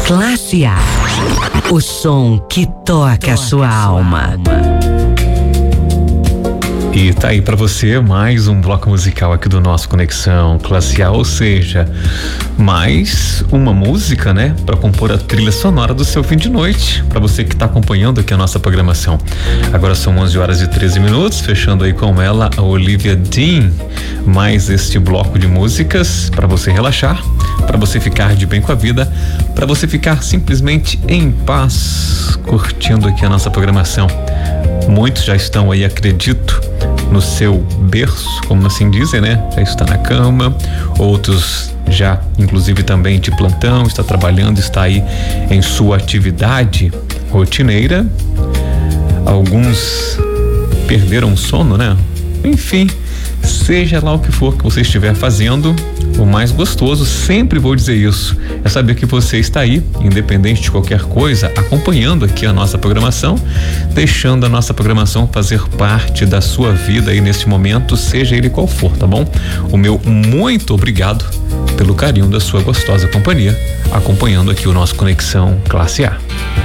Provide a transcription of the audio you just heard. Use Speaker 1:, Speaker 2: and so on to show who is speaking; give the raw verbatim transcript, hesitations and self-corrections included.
Speaker 1: Classe A, o som que toca a sua alma.
Speaker 2: E tá aí pra você mais um bloco musical aqui do nosso Conexão Classe A, ou seja, mais uma música, né, pra compor a trilha sonora do seu fim de noite, pra você que tá acompanhando aqui a nossa programação. Agora são onze horas e treze minutos, fechando aí com ela a Olivia Dean, mais este bloco de músicas pra você relaxar, pra você ficar de bem com a vida, pra você ficar simplesmente em paz, curtindo aqui a nossa programação. Muitos já estão aí, acredito, no seu berço, como assim dizem, né? Já está na cama, outros já, inclusive também de plantão, está trabalhando, está aí em sua atividade rotineira. Alguns perderam o sono, né? Enfim, seja lá o que for que você estiver fazendo, o mais gostoso, sempre vou dizer isso, é saber que você está aí, independente de qualquer coisa, acompanhando aqui a nossa programação, deixando a nossa programação fazer parte da sua vida aí nesse momento, seja ele qual for, tá bom? O meu muito obrigado pelo carinho da sua gostosa companhia, acompanhando aqui o nosso Conexão Classe A.